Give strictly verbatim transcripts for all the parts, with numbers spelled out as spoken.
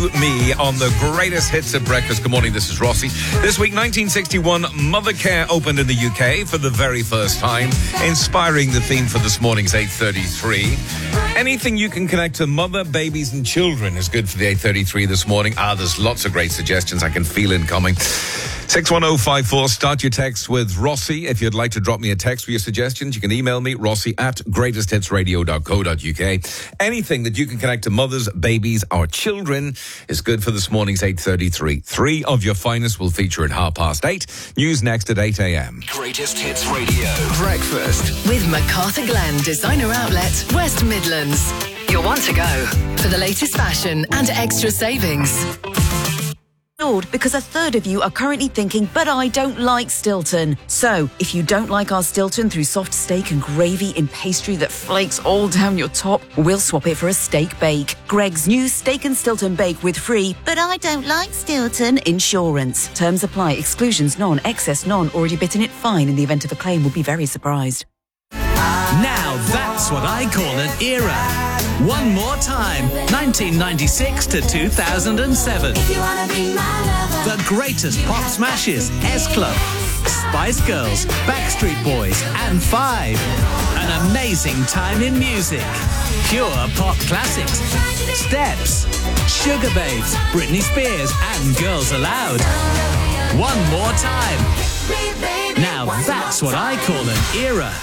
Me on the greatest hits at breakfast. Good morning, this is Rossi. This week, nineteen sixty-one, Mother Care opened in the U K for the very first time, inspiring the theme for this morning's eight thirty-three. Anything you can connect to mother, babies and children is good for the eight thirty-three this morning. Ah, there's lots of great suggestions I can feel incoming. six one oh five four, start your text with Rossi. If you'd like to drop me a text with your suggestions, you can email me, Rossi at greatest hits radio dot co dot uk. Anything that you can connect to mothers, babies or children is good for this morning's eight thirty-three. Three of your finest will feature at half past eight. News next at eight a.m. Greatest Hits Radio. Breakfast. With MacArthur Glen Designer Outlet, West Midlands. You'll want to go for the latest fashion and extra savings. Because a third of you are currently thinking, but I don't like Stilton. So, if you don't like our Stilton through soft steak and gravy in pastry that flakes all down your top, we'll swap it for a steak bake. Greg's new Steak and Stilton bake with free, but I don't like Stilton insurance. Terms apply. Exclusions none. Excess none. Already bitten it fine. In the event of a claim, will be very surprised. Now that's what I call an era. One more time, nineteen ninety-six to two thousand seven. If you wanna be my lover. The greatest pop smashes, S-Club, Spice Girls, Backstreet Boys and Five. An amazing time in music. Pure pop classics. Steps, Sugar Babes, Britney Spears and Girls Aloud. One more time. Now that's what I call an era.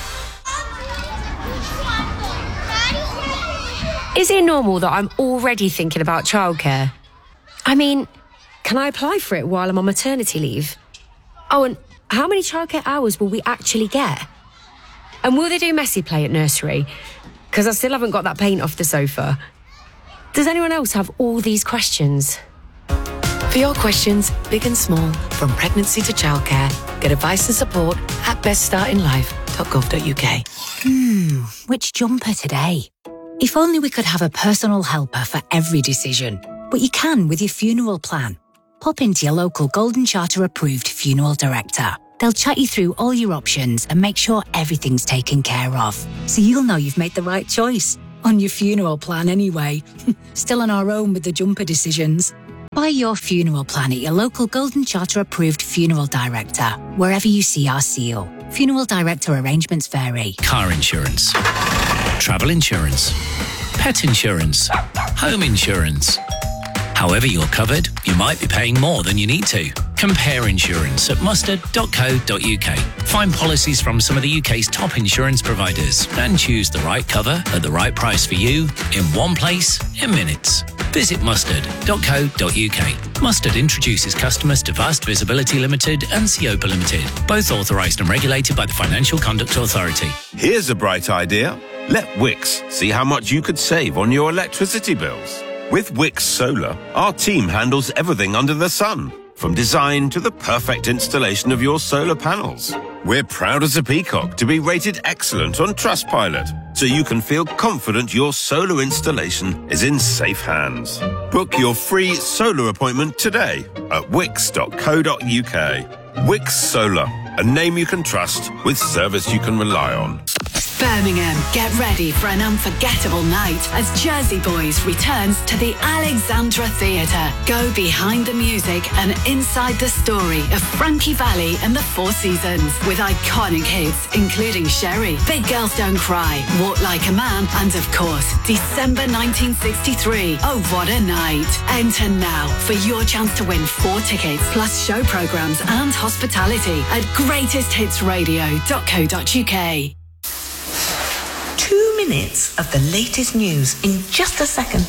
Is it normal that I'm already thinking about childcare? I mean, can I apply for it while I'm on maternity leave? Oh, and how many childcare hours will we actually get? And will they do messy play at nursery? Because I still haven't got that paint off the sofa. Does anyone else have all these questions? For your questions, big and small, from pregnancy to childcare, get advice and support at best starting life dot gov dot uk. Hmm, which jumper today? If only we could have a personal helper for every decision. But you can with your funeral plan. Pop into your local Golden Charter approved funeral director. They'll chat you through all your options and make sure everything's taken care of. So you'll know you've made the right choice. On your funeral plan anyway. Still on our own with the jumper decisions. Buy your funeral plan at your local Golden Charter approved funeral director, wherever you see our seal. Funeral director arrangements vary. Car insurance, travel insurance, pet insurance, home insurance. However you're covered, you might be paying more than you need to. Compare insurance at mustard dot co dot uk. Find policies from some of the U K's top insurance providers and choose the right cover at the right price for you in one place in minutes. Visit mustard dot co dot uk. Mustard introduces customers to Vast Visibility Limited and Seopa Limited, both authorised and regulated by the Financial Conduct Authority. Here's a bright idea. Let Wix see how much you could save on your electricity bills. With Wix Solar, our team handles everything under the sun, from design to the perfect installation of your solar panels. We're proud as a peacock to be rated excellent on Trustpilot, so you can feel confident your solar installation is in safe hands. Book your free solar appointment today at wix dot co dot uk. Wix Solar, a name you can trust with service you can rely on. Birmingham, get ready for an unforgettable night as Jersey Boys returns to the Alexandra Theatre. Go behind the music and inside the story of Frankie Valli and the Four Seasons with iconic hits including Sherry, Big Girls Don't Cry, Walk Like a Man and of course December nineteen sixty-three. Oh, what a night. Enter now for your chance to win four tickets plus show programmes and hospitality at greatest hits radio dot co dot uk. Two minutes of the latest news in just a second.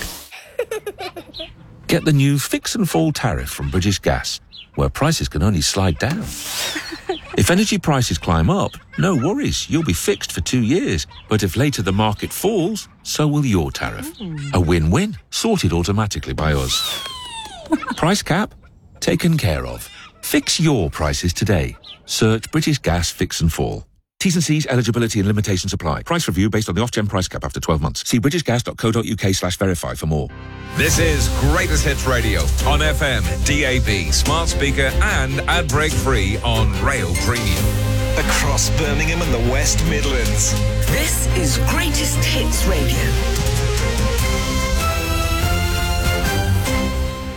Get the new Fix and Fall tariff from British Gas, where prices can only slide down. If energy prices climb up, no worries, you'll be fixed for two years. But if later the market falls, so will your tariff. Mm. A win-win, sorted automatically by us. Price cap? Taken care of. Fix your prices today. Search British Gas Fix and Fall. T's and C's, eligibility and limitations apply. Price review based on the off-gen price cap after twelve months. See british gas dot co dot uk slash verify for more. This is Greatest Hits Radio on F M, D A B, smart speaker and ad break free on Rail Premium. Across Birmingham and the West Midlands. This is Greatest Hits Radio.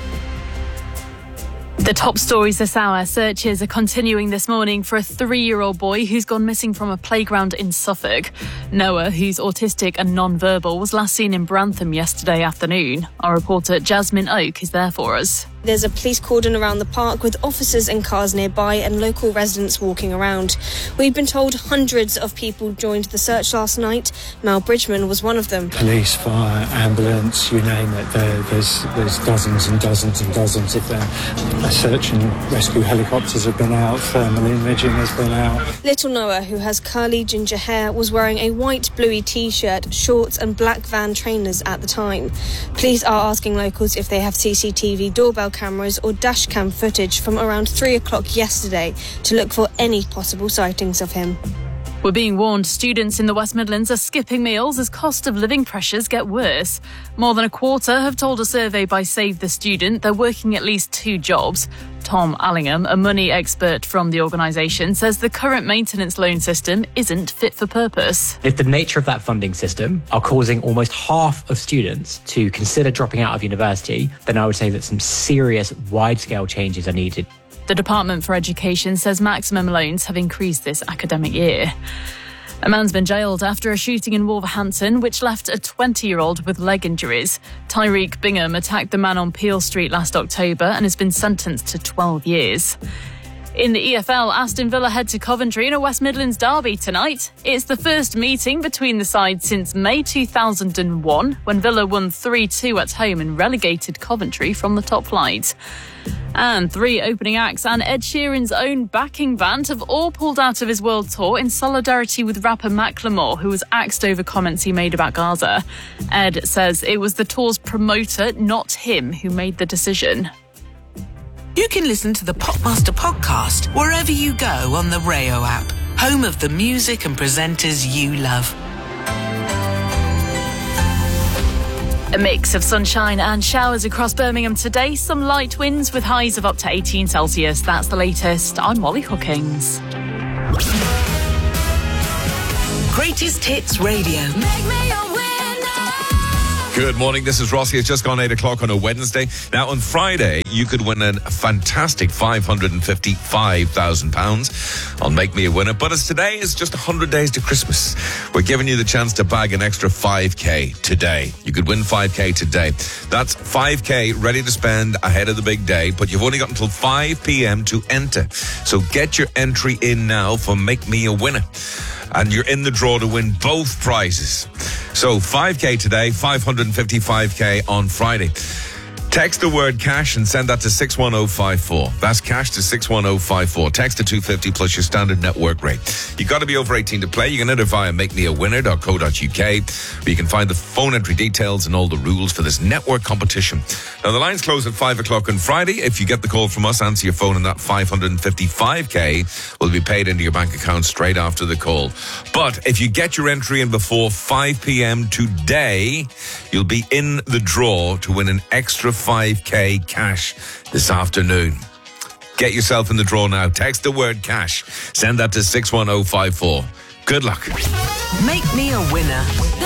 The top stories this hour. Searches are continuing this morning for a three-year-old boy who's gone missing from a playground in Suffolk. Noah, who's autistic and non-verbal, was last seen in Brantham yesterday afternoon. Our reporter Jasmine Oak is there for us. There's a police cordon around the park with officers and cars nearby and local residents walking around. We've been told hundreds of people joined the search last night. Mal Bridgman was one of them. Police, fire, ambulance, you name it. There, there's, there's dozens and dozens and dozens of them. Search and rescue helicopters have been out. Thermal imaging has been out. Little Noah, who has curly ginger hair, was wearing a white bluey T-shirt, shorts and black Van trainers at the time. Police are asking locals if they have C C T V doorbell cameras or dash cam footage from around three o'clock yesterday to look for any possible sightings of him. We're being warned students in the West Midlands are skipping meals as cost of living pressures get worse. More than a quarter have told a survey by Save the Student they're working at least two jobs. Tom Allingham, a money expert from the organisation, says the current maintenance loan system isn't fit for purpose. If the nature of that funding system are causing almost half of students to consider dropping out of university, then I would say that some serious wide-scale changes are needed. The Department for Education says maximum loans have increased this academic year. A man's been jailed after a shooting in Wolverhampton, which left a twenty-year-old with leg injuries. Tyreek Bingham attacked the man on Peel Street last October and has been sentenced to twelve years. In the E F L, Aston Villa head to Coventry in a West Midlands derby tonight. It's the first meeting between the sides since May two thousand one, when Villa won three two at home and relegated Coventry from the top flight. And three opening acts and Ed Sheeran's own backing band have all pulled out of his world tour in solidarity with rapper Macklemore, who was axed over comments he made about Gaza. Ed says it was the tour's promoter, not him, who made the decision. You can listen to the Popmaster podcast wherever you go on the Rayo app, home of the music and presenters you love. A mix of sunshine and showers across Birmingham today. Some light winds with highs of up to eighteen Celsius. That's the latest. I'm Molly Hookings. Greatest Hits Radio. Make me a winner. Good morning, this is Rossi. It's just gone eight o'clock on a Wednesday. Now, on Friday, you could win a fantastic five hundred fifty-five thousand pounds on Make Me a Winner. But as today is just one hundred days to Christmas, we're giving you the chance to bag an extra five K today. You could win five K today. That's five K ready to spend ahead of the big day, but you've only got until five p.m. to enter. So get your entry in now for Make Me a Winner. And you're in the draw to win both prizes. So five K today, five hundred fifty-five K on Friday. Text the word cash and send that to six one oh five four. That's cash to six one oh five four. Text to two fifty plus your standard network rate. You've got to be over eighteen to play. You can enter via make me a winner dot co dot uk, where you can find the phone entry details and all the rules for this network competition. Now, the lines close at five o'clock on Friday. If you get the call from us, answer your phone and that five hundred fifty-five K will be paid into your bank account straight after the call. But if you get your entry in before five p.m. today, you'll be in the draw to win an extra five K cash this afternoon. Get yourself in the draw now. Text the word cash. Send that to six one oh five four. Good luck. Make me a winner.